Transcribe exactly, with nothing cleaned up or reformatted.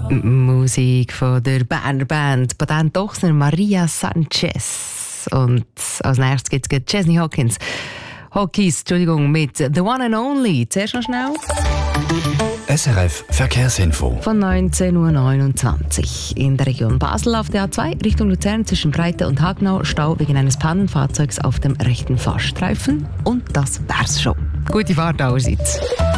Musik von der Berner Band Patent Ochsner Maria Sanchez. Und als nächstes gibt es Chesney Hawkins. Hawkins, Entschuldigung, mit The One and Only. Zuerst noch schnell. S R F Verkehrsinfo. Von neunzehn Uhr neunundzwanzig. In der Region Basel auf der A zwei Richtung Luzern zwischen Breite und Hagnau Stau wegen eines Pannenfahrzeugs auf dem rechten Fahrstreifen. Und das wär's schon. Gute Fahrt allerseits.